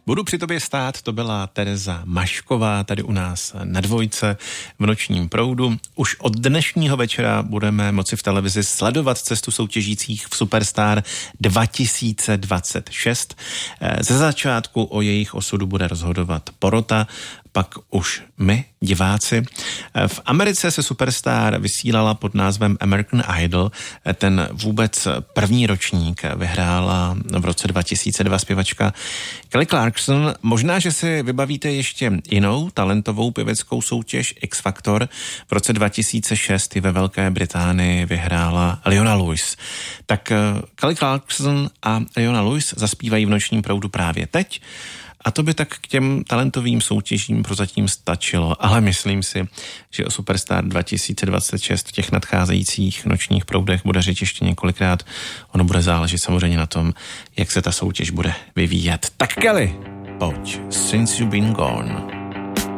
Budu při tobě stát, to byla Tereza Mašková tady u nás na Dvojce v Nočním proudu. Už od dnešního večera budeme moci v televizi sledovat cestu soutěžících v Superstar 2026. Ze začátku o jejich osudu bude rozhodovat porota, pak už my, diváci. V Americe se Superstar vysílala pod názvem American Idol. Ten vůbec první ročník vyhrála v roce 2002 zpěvačka Kelly Clarkson. Možná, že si vybavíte ještě jinou talentovou pěveckou soutěž X Factor. V roce 2006 ve Velké Británii vyhrála Leona Lewis. Tak Kelly Clarkson a Leona Lewis zaspívají v Nočním proudu právě teď. A to by tak k těm talentovým soutěžím prozatím stačilo, ale myslím si, že o Superstar 2026 v těch nadcházejících nočních proudech bude řeč ještě několikrát. Ono bude záležet samozřejmě na tom, jak se ta soutěž bude vyvíjet. Tak Kelly, pojď, Since You've Been Gone.